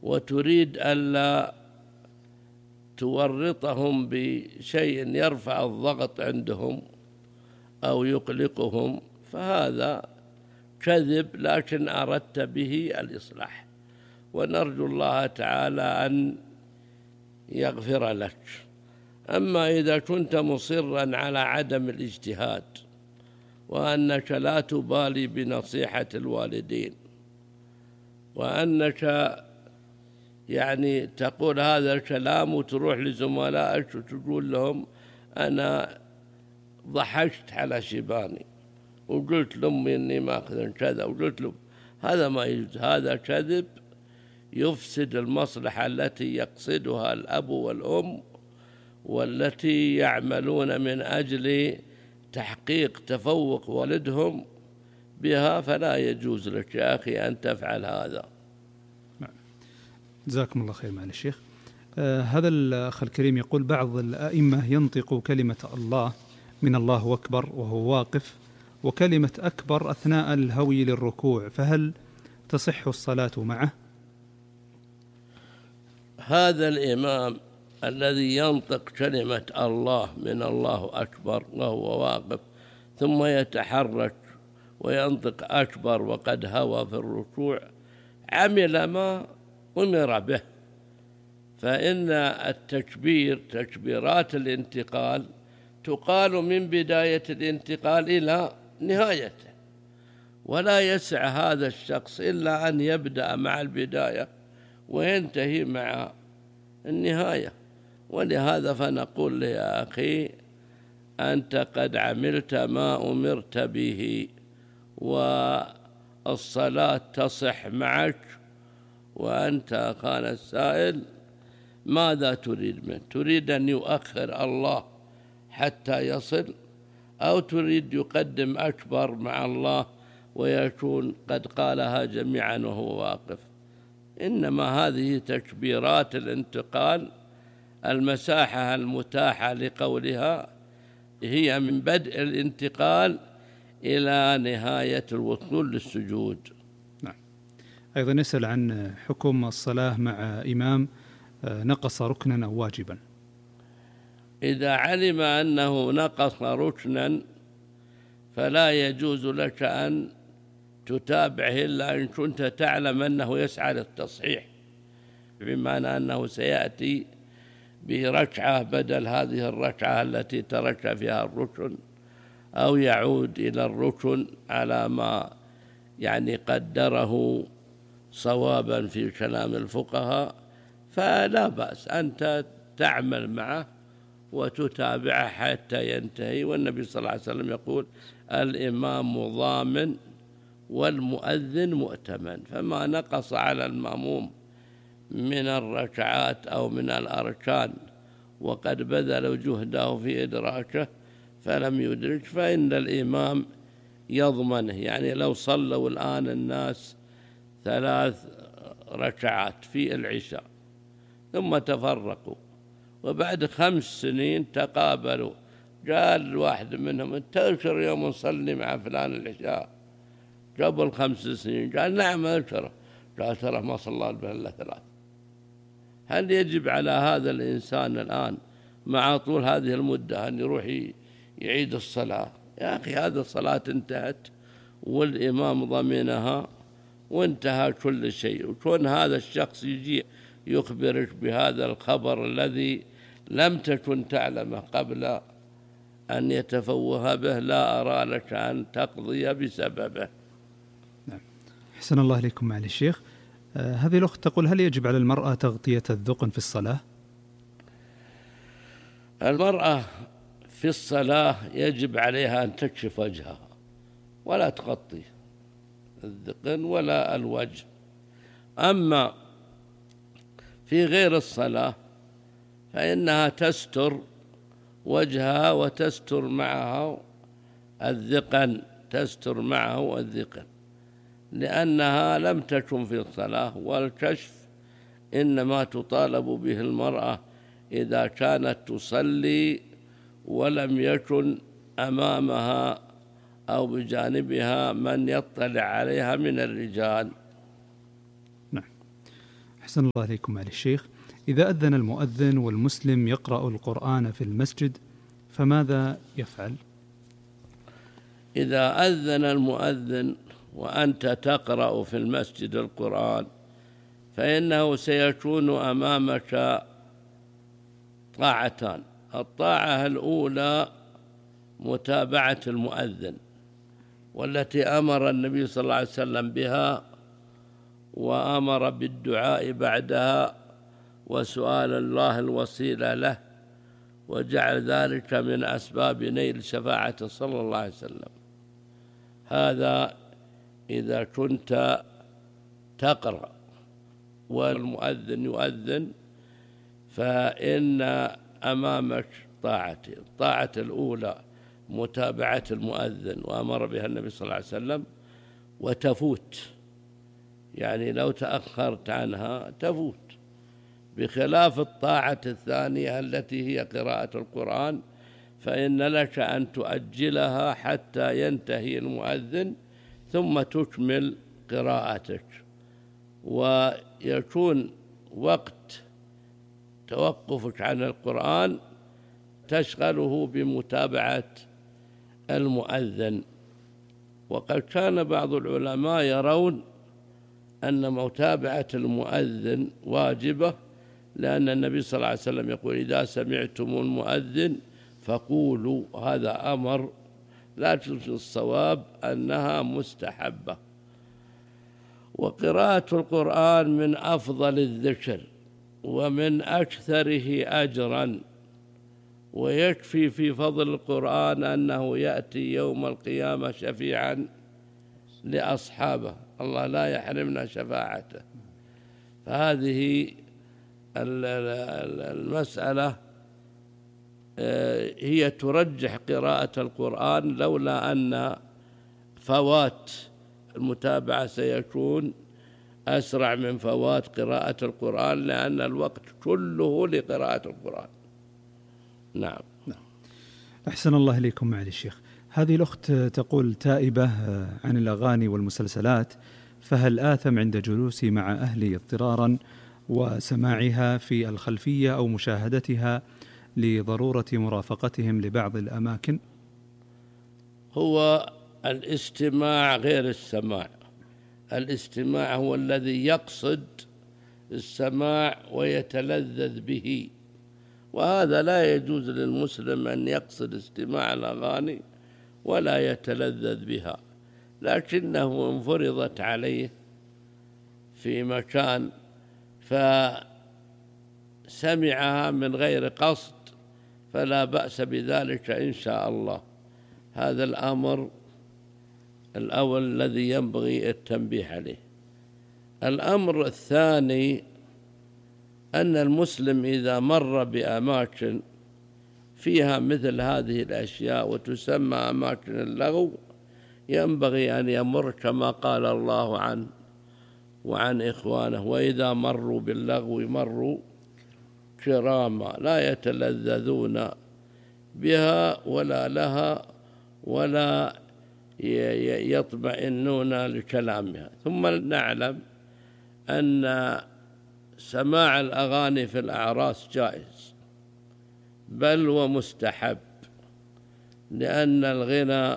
وتريد ألا تورطهم بشيء يرفع الضغط عندهم أو يقلقهم، فهذا كذب، لكن أردت به الإصلاح، ونرجو الله تعالى أن يغفر لك. أما إذا كنت مصرا على عدم الاجتهاد وأنك لا تبالي بنصيحة الوالدين، وأنك يعني تقول هذا الكلام وتروح لزملائك وتقول لهم أنا ضحكت على شيباني وقلت لأمي إني ما أخذ كذا وقلت له، هذا ما يجوز، هذا كذب يفسد المصلحة التي يقصدها الأب والأم والتي يعملون من أجل تحقيق تفوق ولدهم بها، فلا يجوز لك يا أخي أن تفعل هذا. جزاكم الله خير معالي الشيخ. هذا الأخ الكريم يقول بعض الأئمة ينطق كلمة الله من الله أكبر وهو واقف، وكلمة أكبر أثناء الهوي للركوع، فهل تصح الصلاة معه؟ هذا الإمام الذي ينطق كلمة الله من الله أكبر وهو واقف ثم يتحرك وينطق أكبر وقد هوى في الركوع عمل ما أمر به، فإن التكبير تكبيرات الانتقال تقال من بداية الانتقال إلى نهايته، ولا يسع هذا الشخص إلا أن يبدأ مع البداية وينتهي مع النهاية. ولهذا فنقول يا أخي أنت قد عملت ما أمرت به والصلاة تصح معك، وأنت أخانا السائل ماذا تريد منه؟ تريد أن يؤخر الله حتى يصل، أو تريد يقدم أكبر مع الله ويكون قد قالها جميعا وهو واقف؟ إنما هذه تكبيرات الانتقال المساحة المتاحة لقولها هي من بدء الانتقال إلى نهاية الوصول للسجود. نعم. أيضا يسأل عن حكم الصلاة مع إمام نقص ركنا أو واجبا. إذا علم أنه نقص ركنا فلا يجوز لك أن تتابعه إلا إن كنت تعلم أنه يسعى للتصحيح، بمعنى أنه سيأتي بركعة بدل هذه الركعة التي ترك فيها الركن، أو يعود إلى الركن على ما يعني قدره صوابا في كلام الفقهاء، فلا بأس أنت تعمل معه وتتابعه حتى ينتهي. والنبي صلى الله عليه وسلم يقول الإمام ضامن والمؤذن مؤتمن، فما نقص على المأموم من الركعات أو من الأركان وقد بذل جهده في إدراكه فلم يدرك فإن الإمام يضمنه. يعني لو صلوا الآن الناس 3 ركعات في العشاء ثم تفرقوا وبعد 5 سنين تقابلوا، قال واحد منهم انت اذكر يوم نصلي مع فلان العشاء قبل 5 سنين؟ قال نعم اذكره. قال ترى ما صلى به إلا 3. هل يجب على هذا الإنسان الآن مع طول هذه المدة أن يروح يعيد الصلاة؟ يا أخي هذه الصلاة انتهت والإمام ضمنها وانتهى كل شيء. وكون هذا الشخص يجي يخبرك بهذا الخبر الذي لم تكن تعلمه قبل أن يتفوه به، لا أرى لك أن تقضي بسببه. نعم. أحسن الله إليكم معالي الشيخ. هذه الأخت تقول هل يجب على المرأة تغطية الذقن في الصلاة؟ المرأة في الصلاة يجب عليها أن تكشف وجهها ولا تغطي الذقن ولا الوجه. أما في غير الصلاة فإنها تستر وجهها وتستر معه الذقن، تستر معه الذقن، لأنها لم تكن في الصلاة، والكشف إنما تطالب به المرأة إذا كانت تصلي ولم يكن أمامها أو بجانبها من يطلع عليها من الرجال. نعم. أحسن الله عليكم معالي الشيخ. إذا أذن المؤذن والمسلم يقرأ القرآن في المسجد فماذا يفعل؟ إذا أذن المؤذن وأنت تقرأ في المسجد القرآن فإنه سيكون أمامك طاعتان. الطاعة الأولى متابعة المؤذن، والتي أمر النبي صلى الله عليه وسلم بها، وأمر بالدعاء بعدها وسؤال الله الوسيلة له، وجعل ذلك من أسباب نيل شفاعته صلى الله عليه وسلم. هذا إذا كنت تقرأ والمؤذن يؤذن فإن أمامك طاعتين. الطاعة الأولى متابعة المؤذن وأمر بها النبي صلى الله عليه وسلم، وتفوت، يعني لو تأخرت عنها تفوت، بخلاف الطاعة الثانية التي هي قراءة القرآن، فإن لك أن تؤجلها حتى ينتهي المؤذن ثم تكمل قراءتك، ويكون وقت توقفك عن القرآن تشغله بمتابعة المؤذن. وقد كان بعض العلماء يرون أن متابعة المؤذن واجبة، لأن النبي صلى الله عليه وسلم يقول: إذا سمعتم المؤذن فقولوا. هذا أمر، لكن الصواب أنها مستحبة. وقراءة القرآن من أفضل الذكر ومن أكثره أجراً، ويكفي في فضل القرآن أنه يأتي يوم القيامة شفيعاً لأصحابه، الله لا يحرمنا شفاعته. فهذه المسألة هي ترجح قراءة القرآن، لولا أن فوات المتابعة سيكون أسرع من فوات قراءة القرآن، لأن الوقت كله لقراءة القرآن. نعم. أحسن الله إليكم معالي الشيخ. هذه الأخت تقول: تائبة عن الأغاني والمسلسلات، فهل آثم عند جلوسي مع أهلي اضطرارا وسماعها في الخلفية أو مشاهدتها لضرورة مرافقتهم لبعض الأماكن؟ هو الاستماع غير السماع. الاستماع هو الذي يقصد السماع ويتلذذ به، وهذا لا يجوز للمسلم أن يقصد استماع الأغاني ولا يتلذذ بها، لكنه إن فرضت عليه في مكان فسمعها من غير قصد فلا بأس بذلك إن شاء الله. هذا الأمر الأول الذي ينبغي التنبيه عليه. الأمر الثاني أن المسلم إذا مر بأماكن فيها مثل هذه الأشياء وتسمى أماكن اللغو، ينبغي أن يمر كما قال الله عنه وعن إخوانه: وإذا مروا باللغو مروا كراما، لا يتلذذون بها ولا لها ولا يطمئنون لكلامها. ثم نعلم أن سماع الأغاني في الأعراس جائز، بل ومستحب، لأن الغنى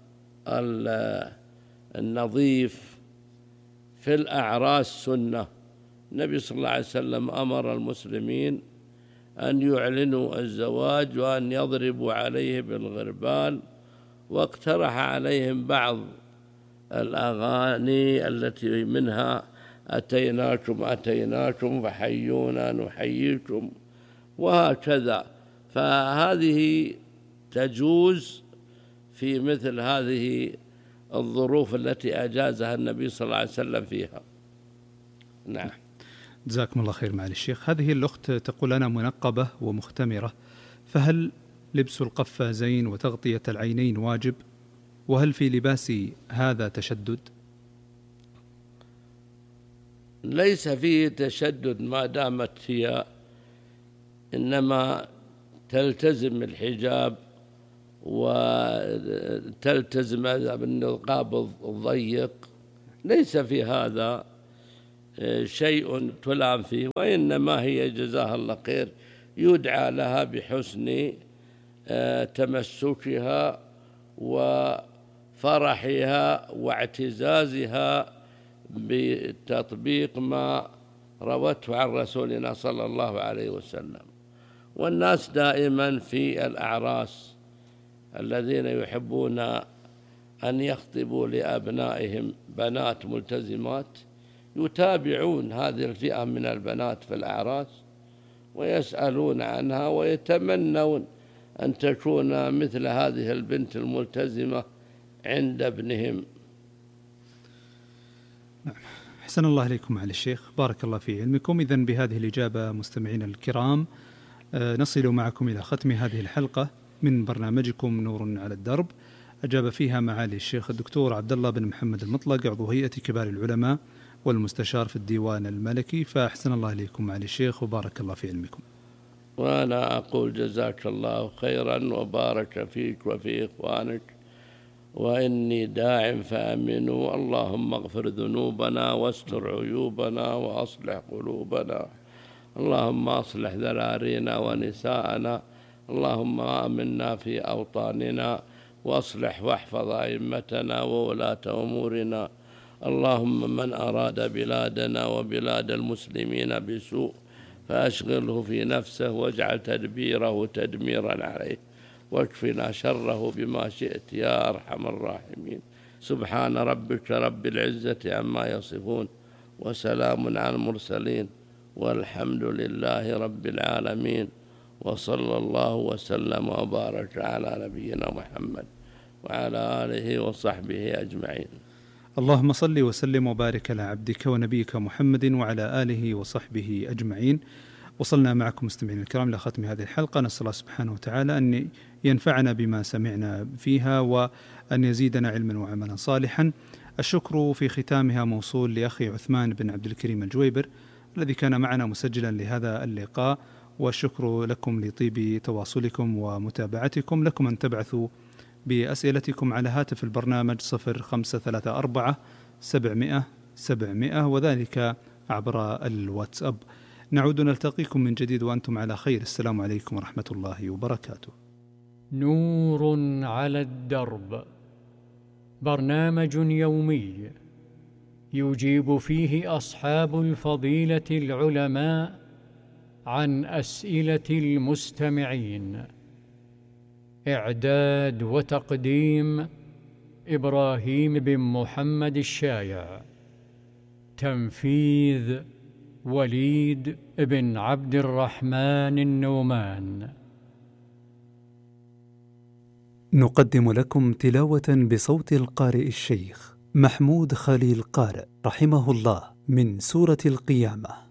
النظيف في الأعراس سنة. النبي صلى الله عليه وسلم أمر المسلمين أن يعلنوا الزواج وأن يضربوا عليه بالغربال، واقترح عليهم بعض الأغاني التي منها: أتيناكم أتيناكم فحيونا نحييكم، وهكذا. فهذه تجوز في مثل هذه الظروف التي أجازها النبي صلى الله عليه وسلم فيها. نعم. جزاكم الله خير معالي الشيخ. هذه الأخت تقول: أنا منقبة ومختمرة، فهل لبس القفازين وتغطية العينين واجب؟ وهل في لباسي هذا تشدد؟ ليس فيه تشدد ما دامت هي إنما تلتزم الحجاب وتلتزم النقاب الضيق، ليس في هذا شيء تلام فيه، وإنما هي جزاها الله خير يدعى لها بحسن تمسكها وفرحها واعتزازها بتطبيق ما روته عن رسولنا صلى الله عليه وسلم. والناس دائما في الأعراس الذين يحبون أن يخطبوا لأبنائهم بنات ملتزمات يتابعون هذه الفئة من البنات في الأعراس ويسألون عنها ويتمنون أن تكون مثل هذه البنت الملتزمة عند ابنهم. أحسن الله إليكم معالي الشيخ، بارك الله في علمكم. إذن بهذه الإجابة مستمعينا الكرام نصل معكم إلى ختم هذه الحلقة من برنامجكم نور على الدرب، أجاب فيها معالي الشيخ الدكتور عبد الله بن محمد المطلق عضو هيئة كبار العلماء والمستشار في الديوان الملكي. فأحسن الله إليكم معالي الشيخ وبارك الله في علمكم. وأنا أقول جزاك الله خيرا وبارك فيك وفي إخوانك، وإني داع فآمنوا. اللهم اغفر ذنوبنا واستر عيوبنا وأصلح قلوبنا، اللهم أصلح ذرارينا ونساءنا، اللهم آمنا في أوطاننا واصلح واحفظ أئمتنا وولاة أمورنا. اللهم من أراد بلادنا وبلاد المسلمين بسوء فأشغله في نفسه واجعل تدبيره تدميرا عليه، واكفنا شره بما شئت يا أرحم الراحمين. سبحان ربك رب العزة عما يصفون وسلام على المرسلين والحمد لله رب العالمين، وصلى الله وسلم وبارك على نبينا محمد وعلى آله وصحبه أجمعين. اللهم صل وسلم وبارك على عبدك ونبيك محمد وعلى آله وصحبه أجمعين. وصلنا معكم مستمعين الكرام إلى ختم هذه الحلقة، نسأل الله سبحانه وتعالى أن ينفعنا بما سمعنا فيها وأن يزيدنا علما وعملا صالحا. الشكر في ختامها موصول لأخي عثمان بن عبد الكريم الجويبر الذي كان معنا مسجلا لهذا اللقاء، والشكر لكم لطيب تواصلكم ومتابعتكم. لكم أن تبعثوا بأسئلتكم على هاتف البرنامج 0534 700 700 وذلك عبر الواتساب. نعود نلتقيكم من جديد وأنتم على خير. السلام عليكم ورحمة الله وبركاته. نور على الدرب، برنامج يومي يجيب فيه أصحاب الفضيلة العلماء عن أسئلة المستمعين. إعداد وتقديم إبراهيم بن محمد الشايع. تنفيذ وليد بن عبد الرحمن النومان. نقدم لكم تلاوة بصوت القارئ الشيخ محمود خليل قارئ رحمه الله من سورة القيامة.